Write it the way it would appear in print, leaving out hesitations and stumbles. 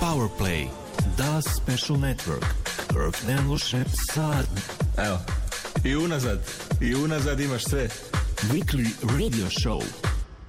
Powerplay, Dallas Special Network, Kirk Denlušep Sad. Evo, i unazad imaš sve. Weekly radio show